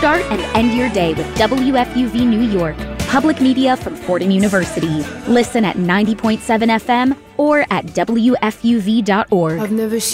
Start and end your day with WFUV New York, public media from Fordham University. Listen at 90.7 FM or at WFUV.org. I've never